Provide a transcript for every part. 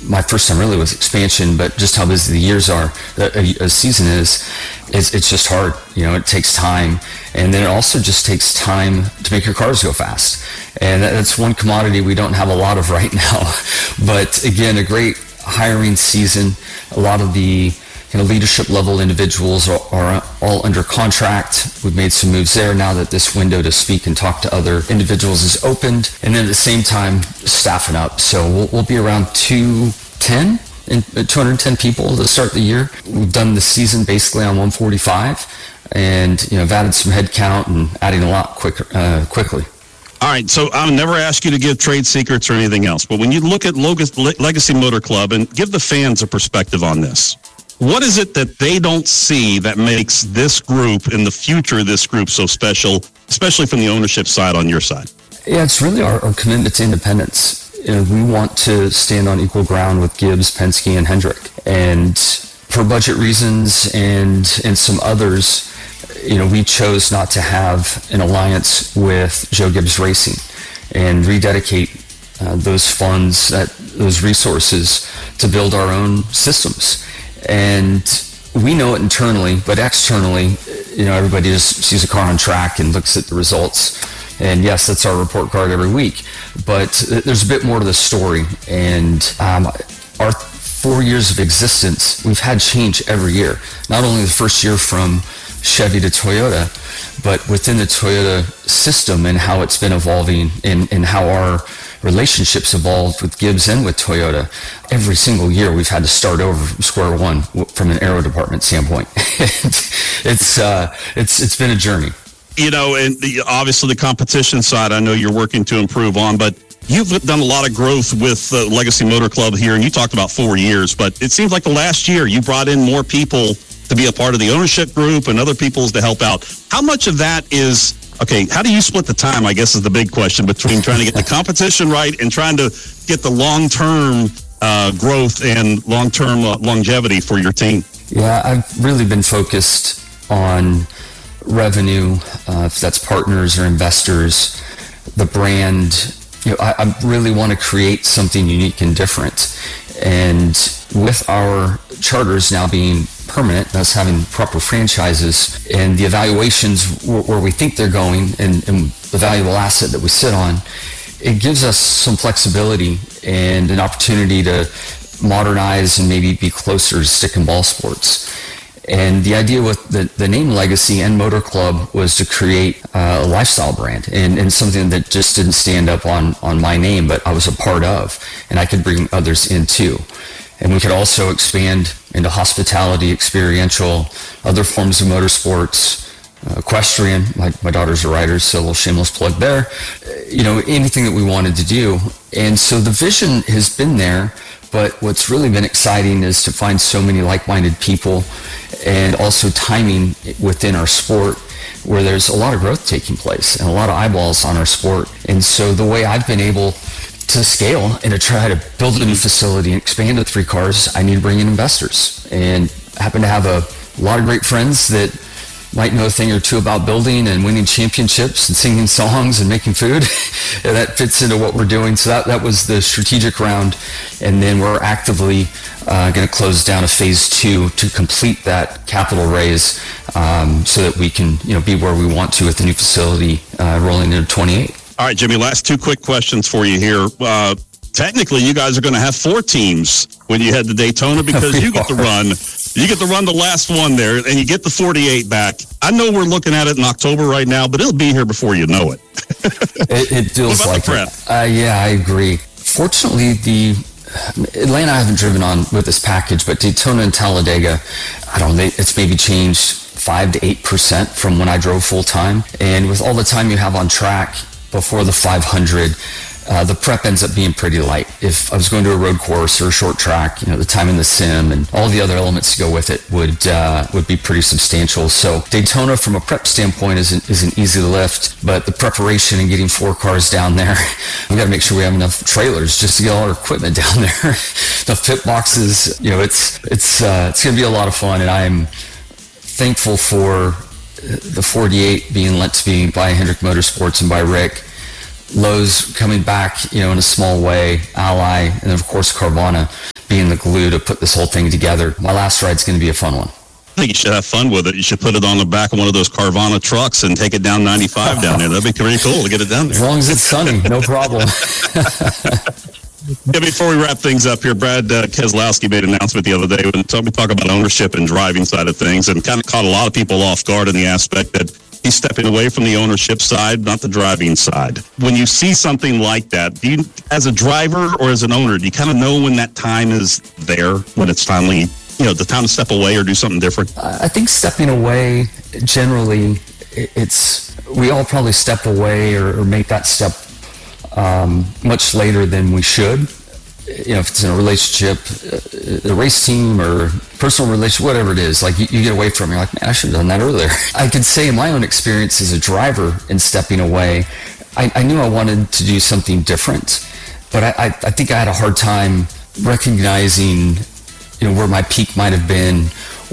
my first time really with expansion, but just how busy the years are, a season is, it's just hard. It takes time. And then it also just takes time to make your cars go fast. And that's one commodity we don't have a lot of right now. But again, a great hiring season. A lot of the leadership level individuals are all under contract. We've made some moves there now that this window to speak and talk to other individuals is opened. And then at the same time, staffing up. So we'll be around 210 people to start the year. We've done the season basically on 145 and, have added some headcount and adding a lot quickly. All right, so I'll never ask you to give trade secrets or anything else, but when you look at Legacy Motor Club and give the fans a perspective on this, what is it that they don't see that makes this group and the future of this group so special, especially from the ownership side on your side? Yeah, it's really our commitment to independence. We want to stand on equal ground with Gibbs, Penske, and Hendrick. And for budget reasons and some others, we chose not to have an alliance with Joe Gibbs Racing and rededicate those funds, those resources to build our own systems. And we know it internally, but externally, everybody just sees a car on track and looks at the results. And yes, that's our report card every week. But there's a bit more to the story. And our 4 years of existence, we've had change every year. Not only the first year from Chevy to Toyota, but within the Toyota system and how it's been evolving and how our relationships evolved with Gibbs and with Toyota. Every single year we've had to start over from square one from an aero department standpoint. It's been a journey. And obviously the competition side, I know you're working to improve on, but you've done a lot of growth with Legacy Motor Club here, and you talked about 4 years, but it seems like the last year you brought in more people to be a part of the ownership group and other people's to help out. How much of that is, how do you split the time, I guess is the big question, between trying to get the competition right and trying to get the long-term growth and long-term longevity for your team? Yeah, I've really been focused on revenue, if that's partners or investors, the brand. I really want to create something unique and different. And with our charters now being permanent, us having proper franchises and the evaluations where we think they're going and the valuable asset that we sit on, it gives us some flexibility and an opportunity to modernize and maybe be closer to stick and ball sports. And the idea with the name Legacy and Motor Club was to create a lifestyle brand and something that just didn't stand up on my name, but I was a part of, and I could bring others in too. And we could also expand into hospitality, experiential, other forms of motorsports, equestrian. My daughters are riders, so a little shameless plug there. Anything that we wanted to do. And so the vision has been there, but what's really been exciting is to find so many like-minded people and also timing within our sport where there's a lot of growth taking place and a lot of eyeballs on our sport. And so the way I've been able to scale and to try to build a new facility and expand to 3 cars, I need to bring in investors. And I happen to have a lot of great friends that might know a thing or two about building and winning championships and singing songs and making food. And that fits into what we're doing. So that was the strategic round. And then we're actively going to close down a phase 2 to complete that capital raise so that we can be where we want to with the new facility rolling into 28. All right, Jimmy, last 2 quick questions for you here. Technically, you guys are going to have 4 teams when you head to Daytona because you get to run the last one there, and you get the 48 back. I know we're looking at it in October right now, but it'll be here before you know it. It feels like it. Yeah, I agree. Fortunately, Atlanta I haven't driven on with this package, but Daytona and Talladega, it's maybe changed 5 to 8% from when I drove full time. And with all the time you have on track before the 500, the prep ends up being pretty light. If I was going to a road course or a short track, the time in the sim and all the other elements to go with it would be pretty substantial. So Daytona from a prep standpoint is an easy lift, but the preparation and getting 4 cars down there, we got to make sure we have enough trailers just to get all our equipment down there. Enough pit boxes, it's going to be a lot of fun, and I'm thankful for the 48 being lent to me by Hendrick Motorsports and by Rick. Lowe's coming back, in a small way, Ally, and of course Carvana being the glue to put this whole thing together. My last ride's going to be a fun one. I think you should have fun with it. You should put it on the back of one of those Carvana trucks and take it down 95 down there. That'd be pretty cool to get it down there. As long as it's sunny, no problem. Yeah, before we wrap things up here, Brad Keselowski made an announcement the other day when we talk about ownership and driving side of things, and kind of caught a lot of people off guard in the aspect that he's stepping away from the ownership side, not the driving side. When you see something like that, do you, as a driver or as an owner, do you kind of know when that time is there, when it's finally, the time to step away or do something different? I think stepping away, generally, we all probably step away or make that step much later than we should. If it's in a relationship, a race team or personal relationship, whatever it is, like you get away from it, you're like, man, I should have done that earlier. I could say in my own experience as a driver in stepping away, I knew I wanted to do something different, but I think I had a hard time recognizing, where my peak might have been,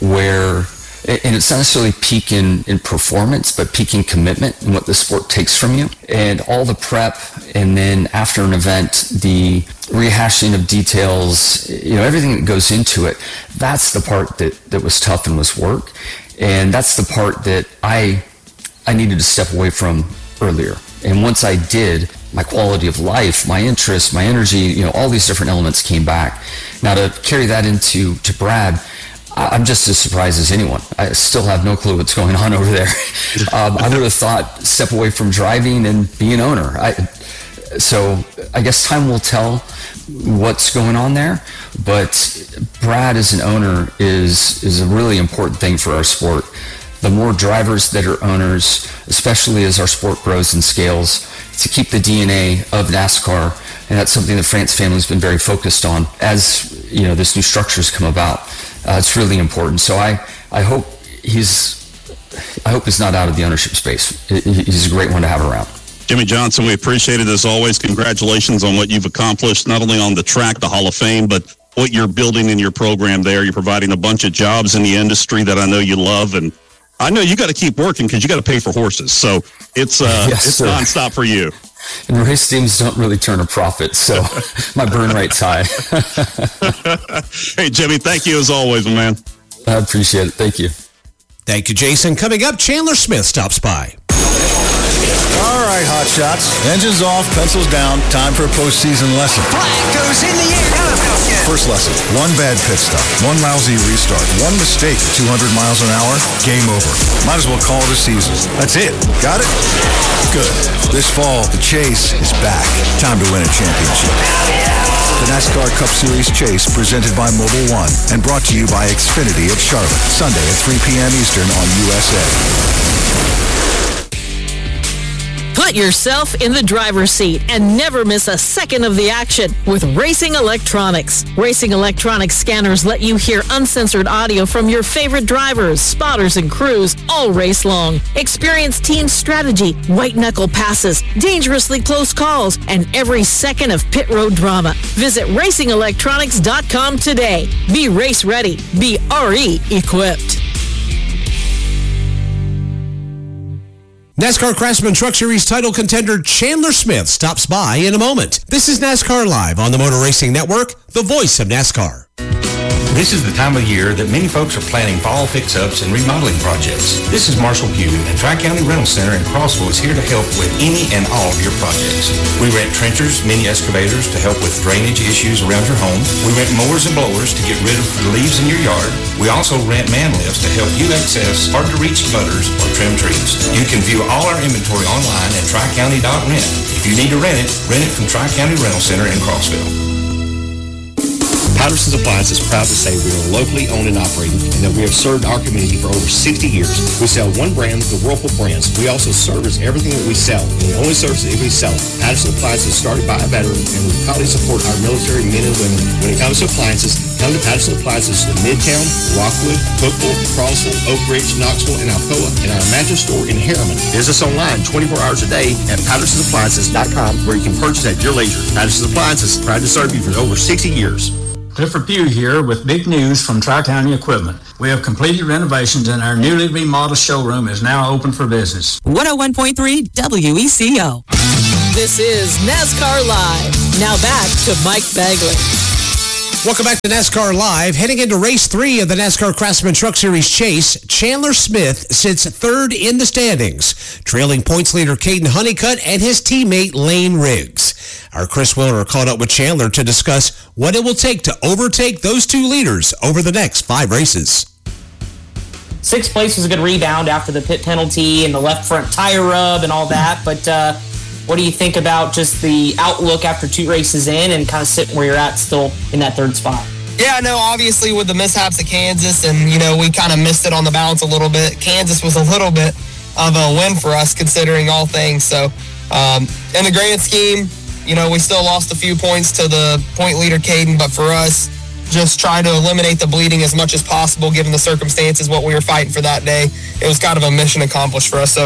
and it's not necessarily peak in performance, but peak in commitment and what the sport takes from you. And all the prep, and then after an event, the rehashing of details, everything that goes into it, that's the part that was tough and was work. And that's the part that I needed to step away from earlier. And once I did, my quality of life, my interest, my energy, all these different elements came back. Now to carry that into Brad, I'm just as surprised as anyone. I still have no clue what's going on over there. I would have thought step away from driving and be an owner. So I guess time will tell what's going on there. But Brad as an owner is a really important thing for our sport. The more drivers that are owners, especially as our sport grows and scales, to keep the DNA of NASCAR, and that's something the France family's been very focused on as this new structure's come about. It's really important. So I hope he's not out of the ownership space. He's a great one to have around. Jimmie Johnson, we appreciate it as always. Congratulations on what you've accomplished, not only on the track, the Hall of Fame, but what you're building in your program there. You're providing a bunch of jobs in the industry that I know you love, and I know you got to keep working because you got to pay for horses. So it's it's nonstop for you. And race teams don't really turn a profit, so my burn rate's high. Hey, Jimmy, thank you as always, my man. I appreciate it. Thank you. Thank you, Jason. Coming up, Chandler Smith stops by. All right, hotshots. Engines off, pencils down. Time for a postseason lesson. Flag goes in the air. First lesson, one bad pit stop, one lousy restart, one mistake at 200 miles an hour, game over. Might as well call it a season. That's it. Got it? Good. This fall, the Chase is back. Time to win a championship. The NASCAR Cup Series Chase, presented by Mobil 1 and brought to you by Xfinity at Charlotte, Sunday at 3 p.m. Eastern on USA. Put yourself in the driver's seat and never miss a second of the action with Racing Electronics. Racing Electronics scanners let you hear uncensored audio from your favorite drivers, spotters, and crews all race long. Experience team strategy, white-knuckle passes, dangerously close calls, and every second of pit road drama. Visit racingelectronics.com today. Be race ready. Be RE equipped. NASCAR Craftsman Truck Series title contender Chandler Smith stops by in a moment. This is NASCAR Live on the Motor Racing Network, the voice of NASCAR. This is the time of year that many folks are planning fall fix-ups and remodeling projects. This is Marshall Pugh, and Tri-County Rental Center in Crossville is here to help with any and all of your projects. We rent trenchers, mini excavators to help with drainage issues around your home. We rent mowers and blowers to get rid of the leaves in your yard. We also rent man lifts to help you access hard-to-reach butters or trim trees. You can view all our inventory online at tricounty.rent. If you need to rent it from Tri-County Rental Center in Crossville. Patterson's Appliance is proud to say we are locally owned and operated and that we have served our community for over 60 years. We sell one brand, the Whirlpool brands. We also service everything that we sell, and we only service it if we sell it. Patterson Appliances is started by a veteran, and we proudly support our military men and women. When it comes to appliances, come to Patterson Appliances in Midtown, Rockwood, Cookville, Crossville, Oak Ridge, Knoxville, and Alcoa, and our mattress store in Harriman. Visit us online 24 hours a day at PattersonAppliances.com, where you can purchase at your leisure. Patterson Appliances, proud to serve you for over 60 years. Clifford Pugh here with big news from Tri-County Equipment. We have completed renovations and our newly remodeled showroom is now open for business. 101.3 WECO. This is NASCAR Live. Now back to Mike Bagley. Welcome back to NASCAR Live. Heading into race 3 of the NASCAR Craftsman Truck Series chase, Chandler Smith sits third in the standings, trailing points leader Caden Honeycutt and his teammate Lane Riggs. Our Chris Willer caught up with Chandler to discuss what it will take to overtake those two leaders over the next 5 races. 6th place was a good rebound after the pit penalty and the left front tire rub and all that, but what do you think about just the outlook after 2 races in and kind of sitting where you're at still in that 3rd spot? Yeah, I know, obviously with the mishaps at Kansas and, we kind of missed it on the balance a little bit. Kansas was a little bit of a win for us considering all things. So in the grand scheme, we still lost a few points to the point leader Caden, but for us, just trying to eliminate the bleeding as much as possible given the circumstances, what we were fighting for that day. It was kind of a mission accomplished for us. So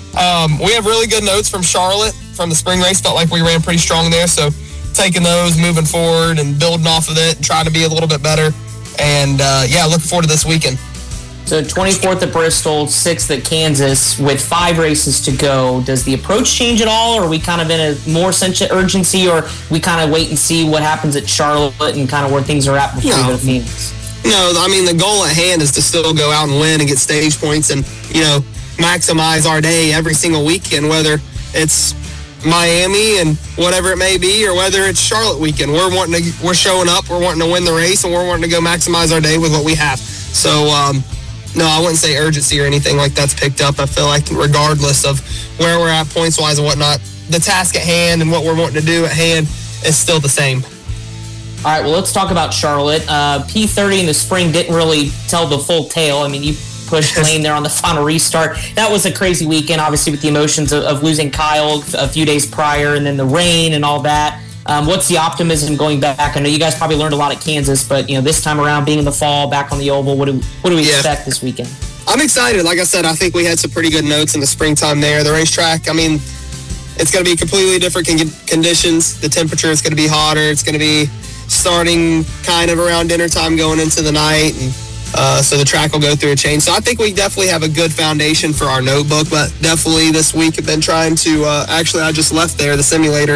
we have really good notes from Charlotte from the spring race. Felt like we ran pretty strong there. So taking those, moving forward and building off of it and trying to be a little bit better. And looking forward to this weekend. So 24th at Bristol, 6th at Kansas with 5 races to go. Does the approach change at all? Or are we kind of in a more sense of urgency, or we kind of wait and see what happens at Charlotte and kind of where things are at before we go to Phoenix? No, I mean, the goal at hand is to still go out and win and get stage points and, maximize our day every single weekend, whether it's Miami and whatever it may be, or whether it's Charlotte weekend. We're showing up, we're wanting to win the race, and we're wanting to go maximize our day with what we have. So, no, I wouldn't say urgency or anything like that's picked up. I feel like regardless of where we're at points-wise and whatnot, the task at hand and what we're wanting to do at hand is still the same. All right, well, let's talk about Charlotte. P30 in the spring didn't really tell the full tale. I mean, you pushed Lane there on the final restart. That was a crazy weekend, obviously, with the emotions of losing Kyle a few days prior and then the rain and all that. What's the optimism going back? I know you guys probably learned a lot at Kansas, but, this time around, being in the fall, back on the Oval, what do we expect this weekend? I'm excited. Like I said, I think we had some pretty good notes in the springtime there. The racetrack, I mean, it's going to be completely different conditions. The temperature is going to be hotter. It's going to be starting kind of around dinner time going into the night, and so the track will go through a change. So I think we definitely have a good foundation for our notebook, but definitely this week I've been trying to, I just left there, the simulator,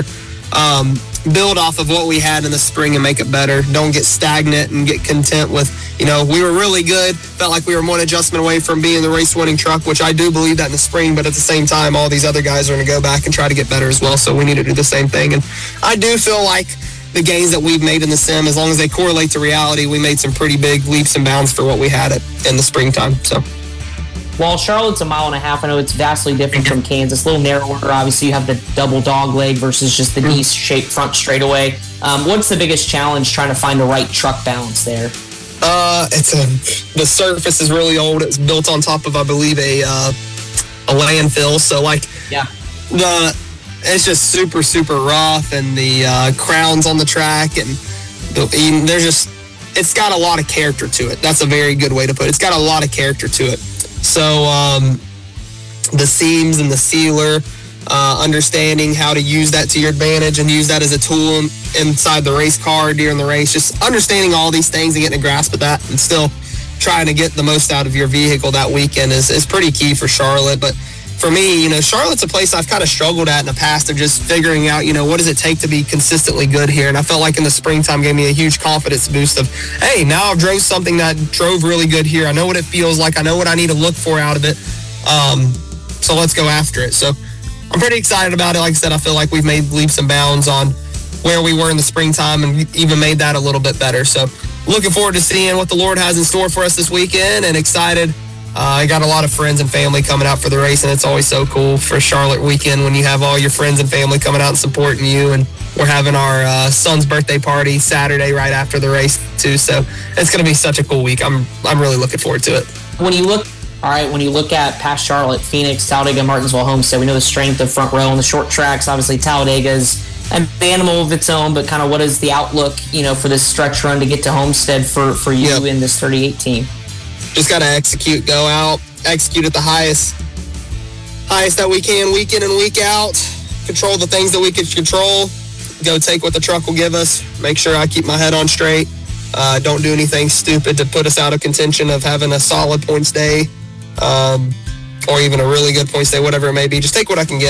build off of what we had in the spring and make it better. Don't get stagnant and get content with, we were really good. Felt like we were one adjustment away from being the race-winning truck, which I do believe that in the spring, but at the same time, all these other guys are going to go back and try to get better as well, so we need to do the same thing. And I do feel like the gains that we've made in the sim, as long as they correlate to reality, we made some pretty big leaps and bounds for what we had in the springtime. So, while Charlotte's a mile and a half, I know it's vastly different from Kansas, a little narrower. Obviously, you have the double dog leg versus just the D-shaped front straightaway. What's the biggest challenge trying to find the right truck balance there? The surface is really old. It's built on top of, I believe, a landfill. So, it's just super, super rough, and the crown's on the track, and it's got a lot of character to it. That's a very good way to put it. It's got a lot of character to it. So the seams and the sealer, understanding how to use that to your advantage and use that as a tool inside the race car during the race, just understanding all these things and getting a grasp of that and still trying to get the most out of your vehicle that weekend is pretty key for Charlotte. But for me, Charlotte's a place I've kind of struggled at in the past of just figuring out, what does it take to be consistently good here? And I felt like in the springtime gave me a huge confidence boost of, hey, now I've drove something that drove really good here. I know what it feels like. I know what I need to look for out of it. So let's go after it. So I'm pretty excited about it. Like I said, I feel like we've made leaps and bounds on where we were in the springtime and even made that a little bit better. So looking forward to seeing what the Lord has in store for us this weekend, and excited. I got a lot of friends and family coming out for the race, and it's always so cool for Charlotte weekend when you have all your friends and family coming out and supporting you. And we're having our son's birthday party Saturday right after the race too. So it's going to be such a cool week. I'm really looking forward to it. When you look at past Charlotte, Phoenix, Talladega, Martinsville, Homestead, we know the strength of front row on the short tracks. Obviously, Talladega's an animal of its own, but kind of what is the outlook, for this stretch run to get to Homestead for you in this 38 team? Just got to execute, go out, execute at the highest that we can, week in and week out, control the things that we can control, go take what the truck will give us, make sure I keep my head on straight, don't do anything stupid to put us out of contention of having a solid points day, or even a really good points day, whatever it may be. Just take what I can get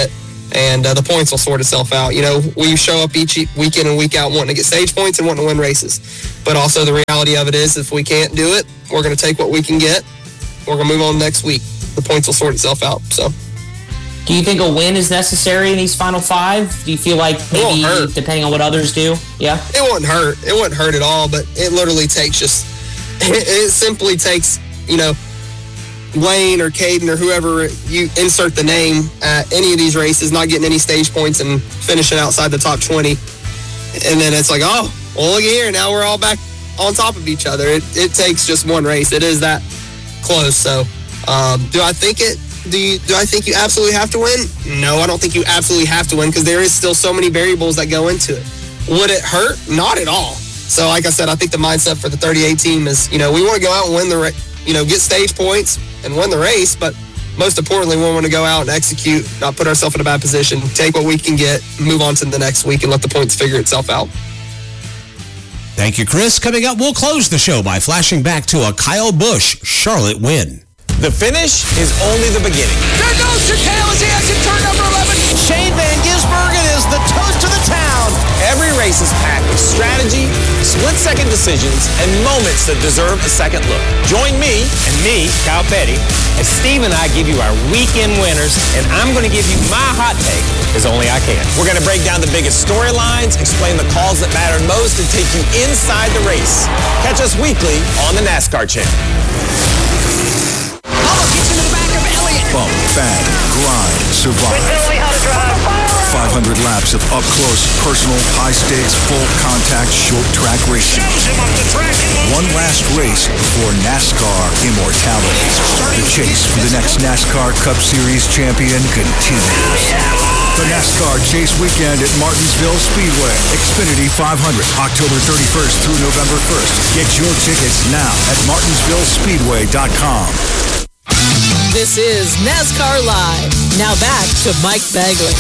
and the points will sort itself out. You know, we show up each week in and week out wanting to get stage points and wanting to win races. But also the reality of it is if we can't do it, we're going to take what we can get. We're going to move on next week. The points will sort itself out. So, do you think a win is necessary in these final 5? Do you feel like maybe depending on what others do? Yeah. It wouldn't hurt. It wouldn't hurt at all, but it literally takes it simply takes, you know, Lane or Caden or whoever you insert the name at any of these races, not getting any stage points and finishing outside the top 20. And then it's like, oh, well, look here. Now we're all back on top of each other. It takes just one race. It is that close. So do I think you absolutely have to win? No, I don't think you absolutely have to win because there is still so many variables that go into it. Would it hurt? Not at all. So like I said, I think the mindset for the 38 team is, you know, we want to go out and win get stage points and win the race, but most importantly, we want to go out and execute, not put ourselves in a bad position, take what we can get, move on to the next week, and let the points figure itself out. Thank you, Chris. Coming up, we'll close the show by flashing back to a Kyle Busch Charlotte win. The finish is only the beginning. There goes Chicale as he exits turn number 11. Shane Van Gisbergen is the toast of the town. Every race is packed with strategy, split-second decisions, and moments that deserve a second look. Join me, and me, Kyle Petty, as Steve and I give you our weekend winners, and I'm going to give you my hot take as only I can. We're going to break down the biggest storylines, explain the calls that matter most, and take you inside the race. Catch us weekly on the NASCAR Channel. Bump, bang, grind, survive. 500 laps of up-close, personal, high-stakes, full-contact, short-track racing. One last race before NASCAR immortality. The chase for the next NASCAR Cup Series champion continues. The NASCAR Chase Weekend at Martinsville Speedway. Xfinity 500, October 31st through November 1st. Get your tickets now at martinsvillespeedway.com. This is NASCAR Live. Now back to Mike Bagley.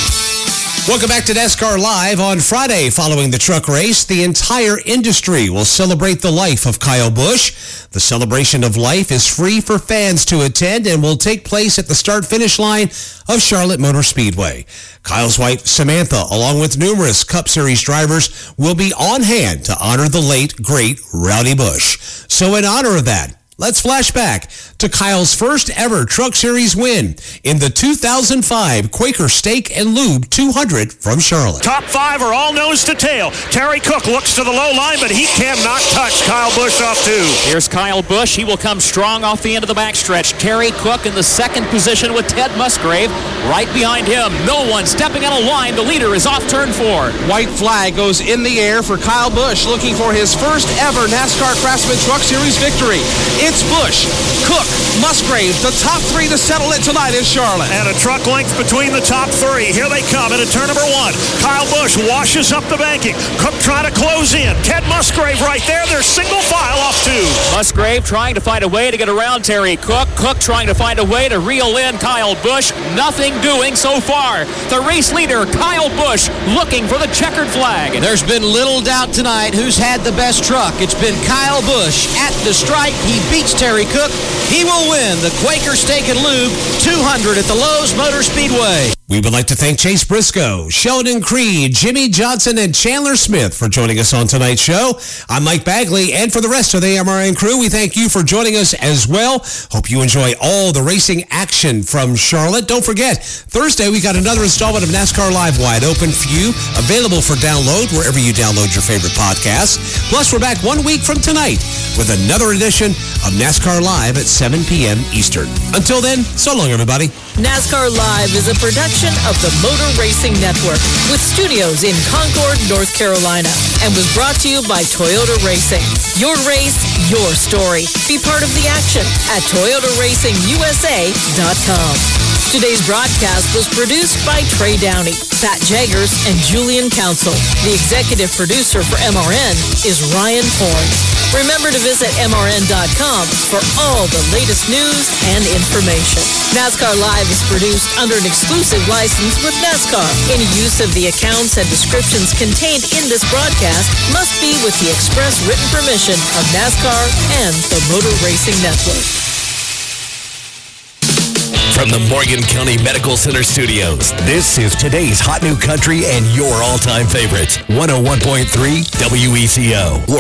Welcome back to NASCAR Live. On Friday, following the truck race, the entire industry will celebrate the life of Kyle Busch. The celebration of life is free for fans to attend and will take place at the start-finish line of Charlotte Motor Speedway. Kyle's wife, Samantha, along with numerous Cup Series drivers, will be on hand to honor the late, great Rowdy Busch. So in honor of that, let's flash back to Kyle's first ever Truck Series win in the 2005 Quaker Steak and Lube 200 from Charlotte. Top 5 are all nose to tail. Terry Cook looks to the low line, but he cannot touch Kyle Busch off 2. Here's Kyle Busch. He will come strong off the end of the backstretch. Terry Cook in the second position with Ted Musgrave right behind him. No one stepping on a line. The leader is off turn 4. White flag goes in the air for Kyle Busch, looking for his first ever NASCAR Craftsman Truck Series victory. It's Busch, Cook, Musgrave, the top 3 to settle it tonight in Charlotte. And a truck length between the top 3. Here they come into turn number 1. Kyle Busch washes up the banking. Cook trying to close in. Ted Musgrave right there. They're single file off 2. Musgrave trying to find a way to get around Terry Cook. Cook trying to find a way to reel in Kyle Busch. Nothing doing so far. The race leader, Kyle Busch, looking for the checkered flag. There's been little doubt tonight who's had the best truck. It's been Kyle Busch. At the stripe, he beats Terry Cook. He will win the Quaker Steak and Lube 200 at the Lowe's Motor Speedway. We would like to thank Chase Briscoe, Sheldon Creed, Jimmy Johnson, and Chandler Smith for joining us on tonight's show. I'm Mike Bagley, and for the rest of the MRN crew, we thank you for joining us as well. Hope you enjoy all the racing action from Charlotte. Don't forget, Thursday we got another installment of NASCAR Live wide open for you, available for download wherever you download your favorite podcasts. Plus, we're back 1 week from tonight with another edition of NASCAR Live at 7 p.m. Eastern. Until then, so long, everybody. NASCAR Live is a production of the Motor Racing Network with studios in Concord, North Carolina, and was brought to you by Toyota Racing. Your race, your story. Be part of the action at ToyotaRacingUSA.com. Today's broadcast was produced by Trey Downey, Pat Jaggers, and Julian Council. The executive producer for MRN is Ryan Horn. Remember to visit MRN.com for all the latest news and information. NASCAR Live is produced under an exclusive license with NASCAR. Any use of the accounts and descriptions contained in this broadcast must be with the express written permission of NASCAR and the Motor Racing Network. From the Morgan County Medical Center studios, this is today's Hot New Country and your all-time favorites. 101.3 WECO.